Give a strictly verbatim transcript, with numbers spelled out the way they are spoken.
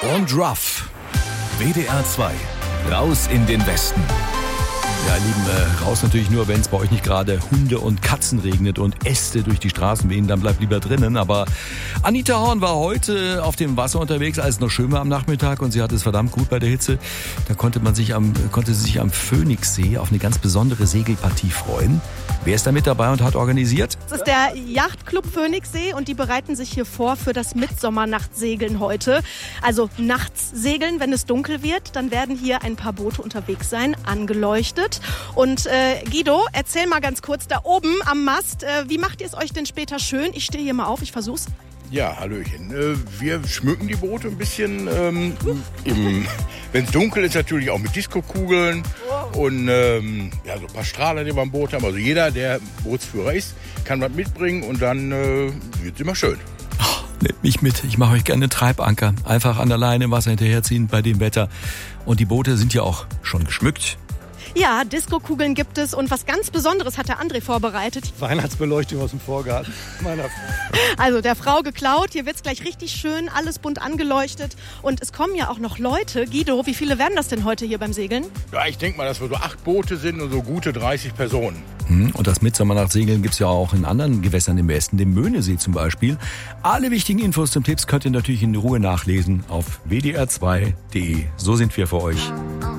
und Ruff. W D R zwei. Raus in den Westen. Ja, Lieben, äh, raus natürlich nur, wenn es bei euch nicht gerade Hunde und Katzen regnet und Äste durch die Straßen wehen, dann bleibt lieber drinnen. Aber Anita Horn war heute auf dem Wasser unterwegs, als es noch schön war am Nachmittag und sie hatte es verdammt gut bei der Hitze. Da konnte man sich am, konnte sie sich am Phoenixsee auf eine ganz besondere Segelpartie freuen. Wer ist da mit dabei und hat organisiert? Das ist der Yachtclub Phoenixsee und die bereiten sich hier vor für das Mittsommernachtsegeln heute. Also nachts segeln, wenn es dunkel wird, dann werden hier ein paar Boote unterwegs sein, angeleuchtet. Und äh, Guido, erzähl mal ganz kurz, da oben am Mast, äh, wie macht ihr es euch denn später schön? Ich stehe hier mal auf, ich versuch's. Ja, hallöchen. Äh, wir schmücken die Boote ein bisschen. Ähm, Wenn es dunkel ist, natürlich auch mit Diskokugeln und ähm, ja, so ein paar Strahler, die wir am Boot haben. Also jeder, der Bootsführer ist, kann was mitbringen und dann äh, wird es immer schön. Oh, nehmt mich mit, ich mache euch gerne einen Treibanker. Einfach an der Leine im Wasser hinterherziehen bei dem Wetter. Und die Boote sind ja auch schon geschmückt. Ja, Diskokugeln gibt es und was ganz Besonderes hat der André vorbereitet. Weihnachtsbeleuchtung aus dem Vorgarten meiner Frau. Also der Frau geklaut, hier wird's gleich richtig schön, alles bunt angeleuchtet und es kommen ja auch noch Leute. Guido, wie viele werden das denn heute hier beim Segeln? Ja, ich denke mal, dass wir so acht Boote sind und so gute dreißig Personen. Und das Mittsommernachtsegeln gibt's ja auch in anderen Gewässern im Westen, dem Möhnesee zum Beispiel. Alle wichtigen Infos zum Tipps könnt ihr natürlich in Ruhe nachlesen auf w d r zwei punkt d e. So sind wir für euch.